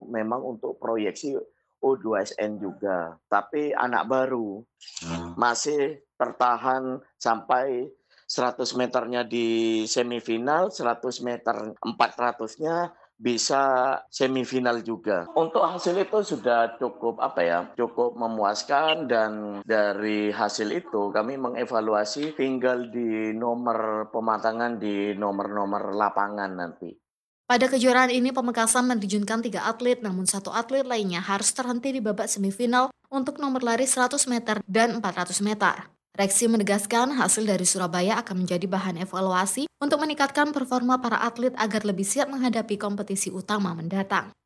memang untuk proyeksi U2SN juga, tapi anak baru. Masih tertahan sampai 100 meternya di semifinal, 100 meter 400-nya bisa semifinal juga. Untuk hasil itu sudah cukup, cukup memuaskan dan dari hasil itu kami mengevaluasi tinggal di nomor pematangan di nomor-nomor lapangan nanti. Pada kejuaraan ini, Pamekasan menerjunkan 3 atlet, namun 1 atlet lainnya harus terhenti di babak semifinal untuk nomor lari 100 meter dan 400 meter. Reksi menegaskan hasil dari Surabaya akan menjadi bahan evaluasi untuk meningkatkan performa para atlet agar lebih siap menghadapi kompetisi utama mendatang.